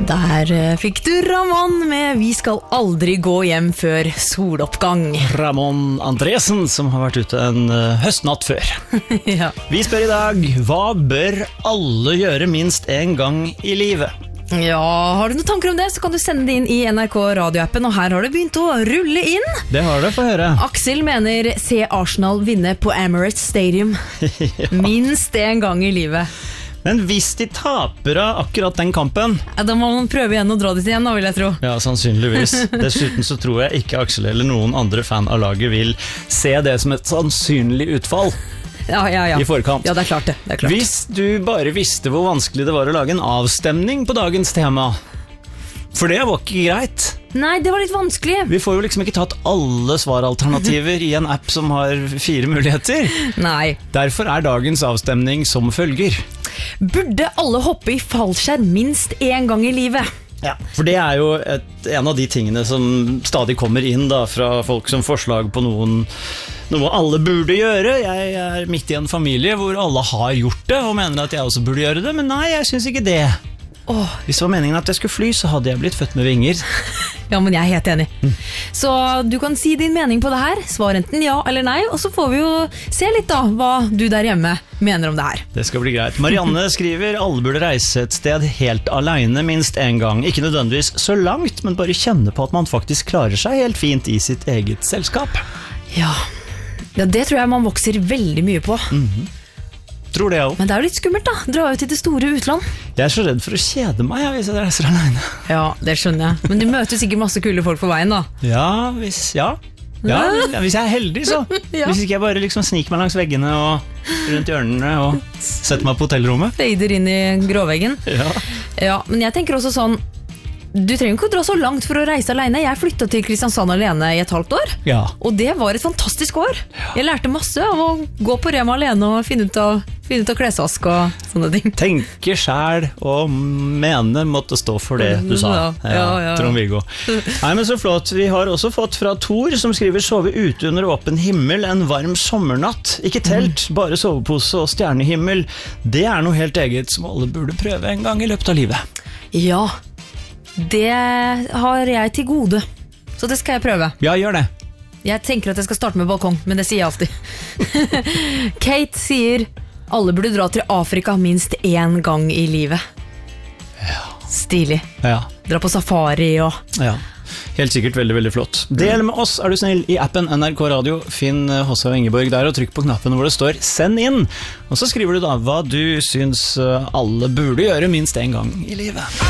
Der fikk du Ramón med Vi skal aldri gå hjem før soloppgang. Ramón Andresen, som har vært ute en høstnatt før. Ja. Vi spør i dag, hva bør alle gjøre minst en gang i livet? Ja, har du noen tanker om det, så kan du sende det inn i NRK radioappen, og her har det begynt å rulle inn. Det har det, få høre. Aksel mener se Arsenal vinne på Emirates Stadium. Ja. Minst en gang i livet. Men hvis de taper av akkurat den kampen, Ja, da må man prøve igjen å dra dit igjen, da, vil jeg tro. ja, sannsynligvis. Dessuten så tror jeg ikke Aksel eller noen andre fan av laget vil se det som et sannsynlig utfall Ja. i forkant. Ja, det er klart det. Det er klart. Hvis du bare visste hvor vanskelig det var å lage en avstemning på dagens tema, for det var ikke greit. Nei, det var litt vanskelig. Vi får jo liksom ikke tatt alle svaralternativer i en app som har 4 muligheter. Nei. Derfor er dagens avstemning som følger. Burde alle hoppe i fallskjerm minst en gang i livet? Ja, for det er jo en av de tingene som stadig kommer inn da, fra folk som forslag på noe alle burde gjøre. Jeg er midt i en familie hvor alle har gjort det og mener at jeg også burde gjøre det, men nei, jeg synes ikke det. Hvis det var meningen at jeg skulle fly, så hadde jeg blitt født med vinger. Ja, men jeg er helt enig. Så du kan si din mening på det her. Svar enten ja eller nei, og så får vi jo se litt da hva du der hjemme mener om det her. Det skal bli greit. Marianne skriver alle burde reise et sted helt alene minst en gang. Ikke nødvendigvis så langt, men bare kjenne på at man faktisk klarer seg helt fint i sitt eget selskap. Ja, det tror jeg man vokser veldig mye på. Tror det jeg også. Men det er jo litt skummelt da, dra ut i det store utland. Jeg er så redd for å kjede meg hvis jeg reiser alene. Ja, det skjønner jeg. Men du møter sikkert masse kule folk på veien da. Ja, hvis jeg er heldig så. Ja. Hvis ikke jeg bare liksom sniker meg langs veggene og rundt hjørnene og setter meg på hotellrommet. Fader inn i gråveggen. Ja. Ja, men jeg tenker også sånn, du trenger ikke å dra så langt for å reise alene. Jeg flyttet til Kristiansand alene i et halvt år, Ja. og det var et fantastisk år. Jeg lærte masse av å gå på Rema alene og finne ut av klesvask og sånne ting. Tenke selv og mene måtte stå for det du sa. Ja. Trond-Viggo. Nei, men så flott. Vi har også fått fra Thor, som skriver sove ute under åpen himmel en varm sommernatt. Ikke telt, bare sovepose og stjernehimmel. Det er noe helt eget som alle burde prøve en gang i løpet av livet. Ja, det har jeg til gode, så det skal jeg prøve. Ja, gjør det. Jeg tenker at jeg skal starte med balkong, men det sier jeg alltid. Kate sier alle burde dra til Afrika minst en gang i livet. Ja. Stilig. Ja. Dra på safari og... Ja, helt sikkert veldig, veldig flott. Del med oss, er du snill, i appen NRK Radio. Finn Håse og Ingeborg der og trykk på knappen hvor det står «Send inn». Og så skriver du da hva du syns alle burde gjøre minst en gang i livet.